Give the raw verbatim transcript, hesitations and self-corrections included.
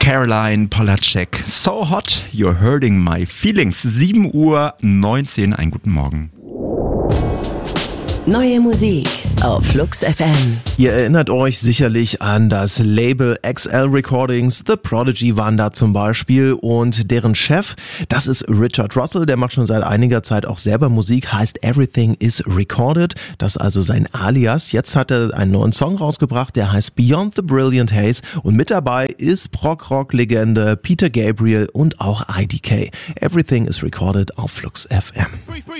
Caroline Polacek. So hot, you're hurting my feelings. sieben Uhr neunzehn, einen guten Morgen. Neue Musik auf Flux F M. Ihr erinnert euch sicherlich an das Label X L Recordings. The Prodigy waren da zum Beispiel und deren Chef, das ist Richard Russell, der macht schon seit einiger Zeit auch selber Musik, heißt Everything is Recorded. Das ist also sein Alias. Jetzt hat er einen neuen Song rausgebracht, der heißt Beyond the Brilliant Haze und mit dabei ist Prog-Rock-Legende Peter Gabriel und auch I D K. Everything is Recorded auf Flux F M.